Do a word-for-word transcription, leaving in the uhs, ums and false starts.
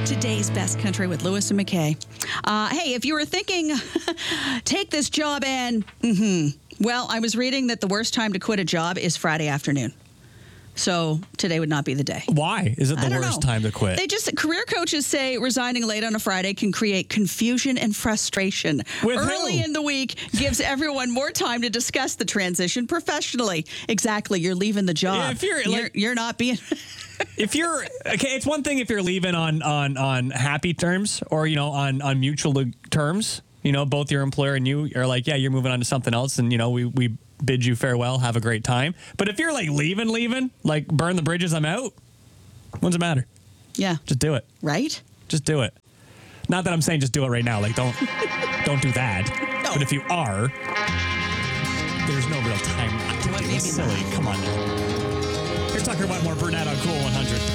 Today's Best Country with Lewis and McKay. Uh, hey, if you were thinking, take this job and, mm-hmm, well, I was reading that the worst time to quit a job is Friday afternoon. So today would not be the day. Why is it the I don't worst know. time to quit? They just, career coaches say resigning late on a Friday can create confusion and frustration. With Early who? in the week gives everyone more time to discuss the transition professionally. Exactly. You're leaving the job. Yeah, if you're, you're, like- you're not being... If you're okay, it's one thing if you're leaving on on on happy terms or you know on on mutual terms. You know, both your employer and you are like, yeah, you're moving on to something else, and you know, we we bid you farewell, have a great time. But if you're like leaving, leaving, like burn the bridges, I'm out. What does it matter? Yeah. Just do it. Right? Just do it. Not that I'm saying just do it right now. Like don't don't do that. No. But if you are, there's no real time not to Well, do it. maybe Silly. not. Come on now. Here's Tucker Wetmore, Burnett on Cool one hundred.